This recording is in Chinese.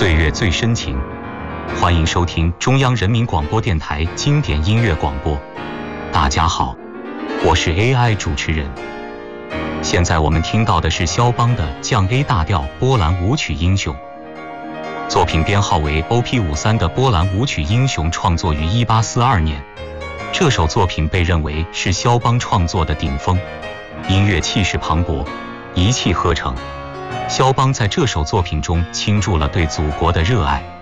岁月最深情，欢迎收听中央人民广播电台经典音乐广播。大家好，我是 AI 主持人。现在我们听到的是肖邦的降 A 大调波兰舞曲英雄，作品编号为 OP53 的波兰舞曲英雄创作于1842年。这首作品被认为是肖邦创作的顶峰，音乐气势磅礴，一气呵成。肖邦在这首作品中倾注了对祖国的热爱，